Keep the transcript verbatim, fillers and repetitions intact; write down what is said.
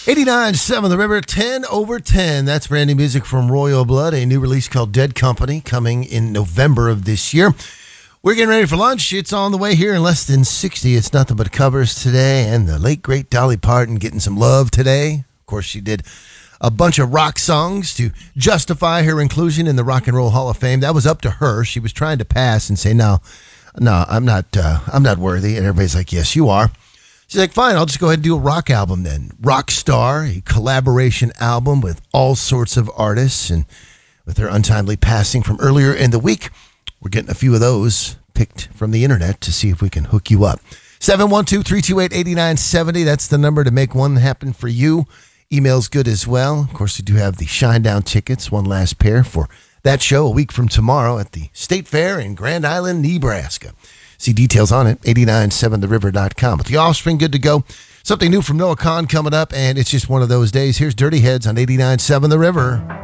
eighty-nine point seven The River, ten over ten. That's brand new music from Royal Blood, a new release called Dead Company, coming in November of this year. We're getting ready for lunch. It's on the way here in less than sixty. It's nothing but covers today, and the late, great Dolly Parton getting some love today. Of course, she did a bunch of rock songs to justify her inclusion in the Rock and Roll Hall of Fame. That was up to her. She was trying to pass and say, no, no, I'm not, uh, I'm not worthy. And everybody's like, yes, you are. She's like, fine, I'll just go ahead and do a rock album then. Rock Star, a collaboration album with all sorts of artists. And with her untimely passing from earlier in the week, we're getting a few of those picked from the internet to see if we can hook you up. seven one two, three two eight, eight nine seven zero. That's the number to make one happen for you. Email's good as well. Of course, we do have the Shinedown tickets, one last pair for that show a week from tomorrow at the State Fair in Grand Island, Nebraska. See details on it, eight nine seven the river dot com. But The Offspring, good to go. Something new from Noah Kahan coming up, and it's just one of those days. Here's Dirty Heads on eighty-nine point seven The River.